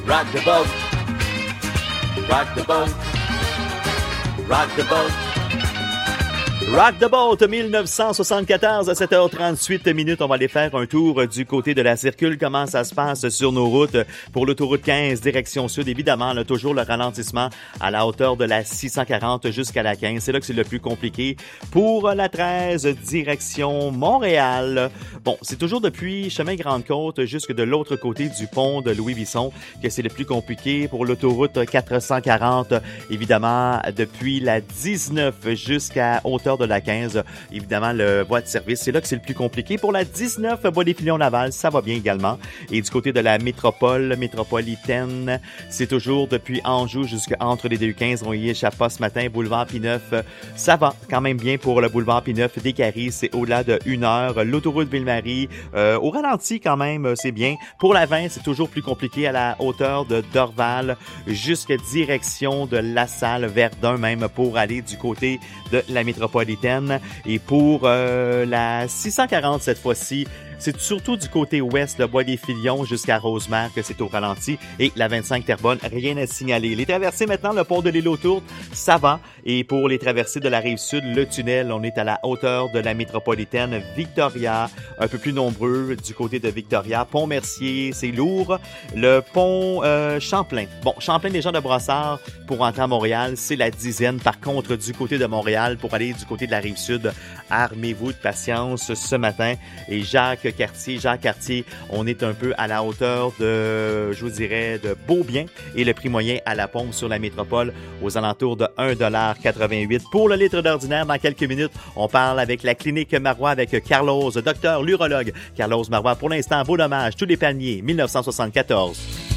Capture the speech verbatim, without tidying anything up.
Rock the boat. Rock the boat. Rock the boat. Rock the Boat, dix-neuf cent soixante-quatorze à sept heures trente-huit minutes. On va aller faire un tour du côté de la circule. Comment ça se passe sur nos routes pour l'autoroute quinze, direction sud? Évidemment, là, toujours le ralentissement à la hauteur de la six cent quarante jusqu'à la quinze. C'est là que c'est le plus compliqué. Pour la treize, direction Montréal. Bon, c'est toujours depuis chemin Grande-Côte jusque de l'autre côté du pont de Louis-Visson que c'est le plus compliqué. Pour l'autoroute quatre cent quarante, évidemment, depuis la dix-neuf jusqu'à hauteur de la quinze, évidemment, le voie de service, c'est là que c'est le plus compliqué. Pour la dix-neuf, voie des Filions-Laval, ça va bien également. Et du côté de la métropole, métropolitaine, c'est toujours depuis Anjou jusqu'entre les deux quinze. On y échappe pas ce matin. Boulevard P-neuf, ça va quand même bien pour le boulevard P-neuf des Caries. C'est au-delà de une heure. L'autoroute Ville-Marie, euh, au ralenti quand même, c'est bien. Pour la vingt, c'est toujours plus compliqué à la hauteur de Dorval jusqu'à direction de La Salle, Verdun même, pour aller du côté de la métropolitaine. Et pour euh, la six cent quarante cette fois-ci, c'est surtout du côté ouest, le bois des Filions jusqu'à Rosemère que c'est au ralenti. Et la vingt-cinq Terrebonne, rien à signaler. Les traversées maintenant, le pont de l'île aux Tourtes, ça va. Et pour les traversées de la Rive-Sud, le tunnel, on est à la hauteur de la métropolitaine. Victoria, un peu plus nombreux du côté de Victoria. Pont-Mercier, c'est lourd. Le pont euh, Champlain. Bon, Champlain, les gens de Brossard, pour entrer à Montréal, c'est la dizaine. Par contre, du côté de Montréal, pour aller du côté de la Rive-Sud, armez-vous de patience ce matin. Et Jacques Cartier, Jacques Cartier, on est un peu à la hauteur de, je vous dirais, de Beaubien. Et le prix moyen à la pompe sur la métropole aux alentours de un dollar quatre-vingt-huit. Pour le litre d'ordinaire, dans quelques minutes, on parle avec la clinique Marois avec Carlos, docteur l'urologue Carlos Marois. Pour l'instant, beau dommage, tous les palmiers, dix-neuf cent soixante-quatorze.